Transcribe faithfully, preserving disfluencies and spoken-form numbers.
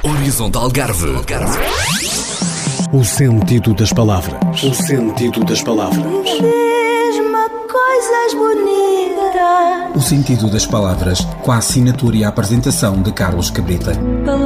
Horizontal Algarve. O sentido das palavras. O sentido das palavras. Diz-me coisas bonitas. O sentido das palavras, com a assinatura e a apresentação de Carlos Cabrita.